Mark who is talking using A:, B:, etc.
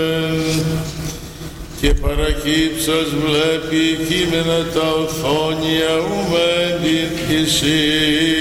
A: και παρακύψας βλέπει κείμενα τα οθόνια ουμέν την εσύ.